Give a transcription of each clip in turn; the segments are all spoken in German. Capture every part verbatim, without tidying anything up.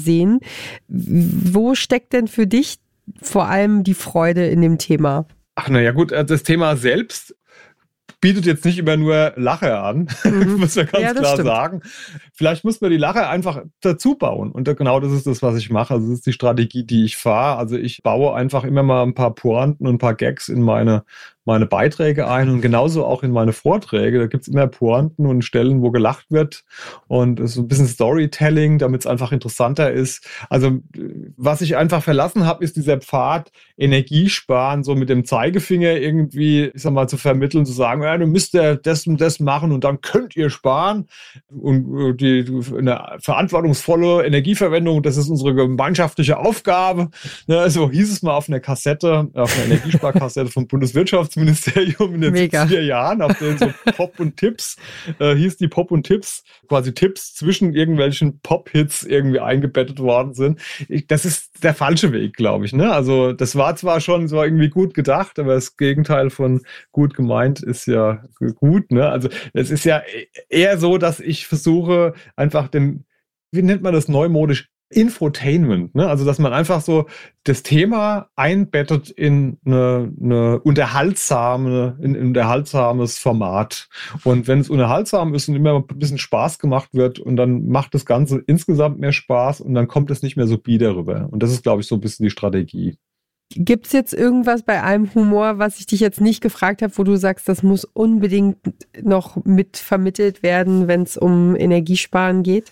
sehen. Wo steckt denn für dich vor allem die Freude in dem Thema? Ach naja gut, das Thema selbst bietet jetzt nicht immer nur Lache an, mhm. muss man ganz ja, klar stimmt. sagen. Vielleicht muss man die Lache einfach dazu bauen. Und genau das ist das, was ich mache. Also das ist die Strategie, die ich fahre. Also ich baue einfach immer mal ein paar Pointen und ein paar Gags in meine meine Beiträge ein und genauso auch in meine Vorträge. Da gibt es immer Pointen und Stellen, wo gelacht wird und so ein bisschen Storytelling, damit es einfach interessanter ist. Also was ich einfach verlassen habe, ist dieser Pfad Energiesparen, so mit dem Zeigefinger irgendwie, ich sag mal, zu vermitteln, zu sagen, ja, du müsst ja das und das machen und dann könnt ihr sparen. Und die eine verantwortungsvolle Energieverwendung, das ist unsere gemeinschaftliche Aufgabe. Ja, so hieß es mal auf einer Kassette, auf einer Energiesparkassette vom Bundeswirtschaftsministerium in den siebziger Jahren, auf denen so Pop und Tipps, äh, hieß die Pop und Tipps, quasi Tipps zwischen irgendwelchen Pop-Hits irgendwie eingebettet worden sind. Ich, das ist der falsche Weg, glaube ich. Ne? Also das war zwar schon so irgendwie gut gedacht, aber das Gegenteil von gut gemeint ist ja gut. Ne? Also es ist ja eher so, dass ich versuche, einfach den, wie nennt man das neumodisch, Infotainment, ne? Also dass man einfach so das Thema einbettet in eine, eine unterhaltsame, in ein unterhaltsames Format. Und wenn es unterhaltsam ist und immer ein bisschen Spaß gemacht wird und dann macht das Ganze insgesamt mehr Spaß und dann kommt es nicht mehr so bieder rüber. Und das ist, glaube ich, so ein bisschen die Strategie. Gibt es jetzt irgendwas bei einem Humor, was ich dich jetzt nicht gefragt habe, wo du sagst, das muss unbedingt noch mit vermittelt werden, wenn es um Energiesparen geht?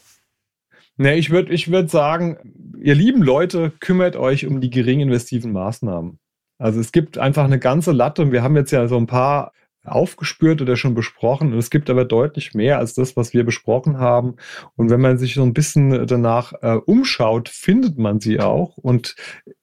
Ne, ich würde ich würd sagen, ihr lieben Leute, kümmert euch um die gering investiven Maßnahmen. Also es gibt einfach eine ganze Latte und wir haben jetzt ja so ein paar aufgespürt oder schon besprochen und es gibt aber deutlich mehr als das, was wir besprochen haben. Und wenn man sich so ein bisschen danach äh, umschaut, findet man sie auch. Und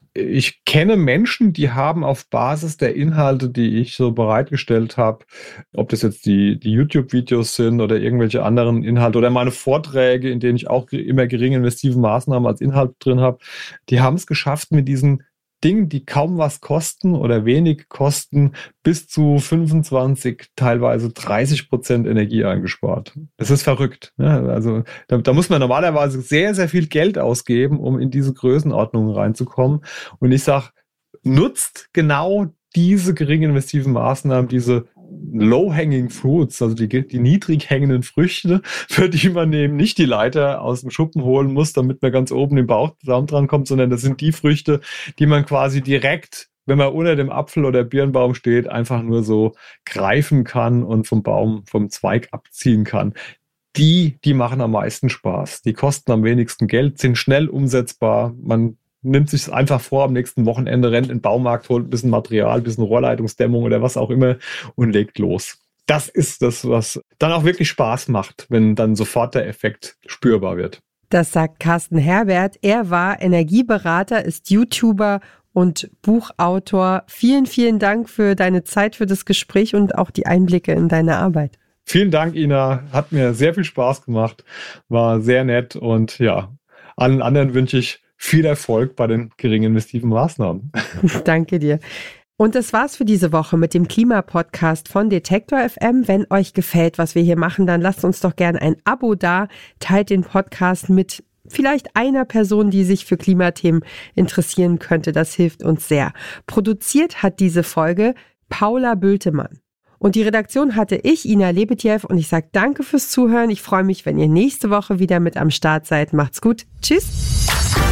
ich kenne Menschen, die haben auf Basis der Inhalte, die ich so bereitgestellt habe, ob das jetzt die, die YouTube-Videos sind oder irgendwelche anderen Inhalte oder meine Vorträge, in denen ich auch immer gering investive Maßnahmen als Inhalt drin habe, die haben es geschafft, mit diesen Dingen, die kaum was kosten oder wenig kosten, bis zu fünfundzwanzig, teilweise dreißig Prozent Energie eingespart. Das ist verrückt. Ne? Also da, da muss man normalerweise sehr, sehr viel Geld ausgeben, um in diese Größenordnungen reinzukommen. Und ich sage, nutzt genau diese gering investiven Maßnahmen, diese low-hanging fruits, also die, die niedrig hängenden Früchte, für die man eben nicht die Leiter aus dem Schuppen holen muss, damit man ganz oben im Bauchsaum dran kommt, sondern das sind die Früchte, die man quasi direkt, wenn man unter dem Apfel- oder Birnbaum steht, einfach nur so greifen kann und vom Baum, vom Zweig abziehen kann. Die, die machen am meisten Spaß. Die kosten am wenigsten Geld, sind schnell umsetzbar. Man nimmt sich es einfach vor, am nächsten Wochenende rennt in den Baumarkt, holt ein bisschen Material, ein bisschen Rohrleitungsdämmung oder was auch immer und legt los. Das ist das, was dann auch wirklich Spaß macht, wenn dann sofort der Effekt spürbar wird. Das sagt Carsten Herbert. Er war Energieberater, ist YouTuber und Buchautor. Vielen, vielen Dank für deine Zeit, für das Gespräch und auch die Einblicke in deine Arbeit. Vielen Dank, Ina. Hat mir sehr viel Spaß gemacht. War sehr nett und ja, allen anderen wünsche ich viel Erfolg bei den gering investiven Maßnahmen. Danke dir. Und das war's für diese Woche mit dem Klimapodcast von Detektor F M. Wenn euch gefällt, was wir hier machen, dann lasst uns doch gerne ein Abo da, teilt den Podcast mit vielleicht einer Person, die sich für Klimathemen interessieren könnte. Das hilft uns sehr. Produziert hat diese Folge Paula Bültemann. Und die Redaktion hatte ich, Ina Lebetjew, und ich sage danke fürs Zuhören. Ich freue mich, wenn ihr nächste Woche wieder mit am Start seid. Macht's gut. Tschüss.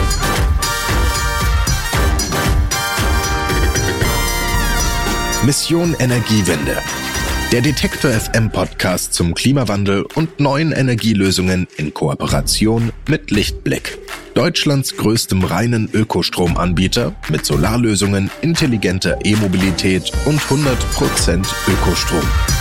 Mission Energiewende. Der Detektor F M Podcast zum Klimawandel und neuen Energielösungen in Kooperation mit Lichtblick. Deutschlands größtem reinen Ökostromanbieter mit Solarlösungen, intelligenter E-Mobilität und hundert Prozent Ökostrom.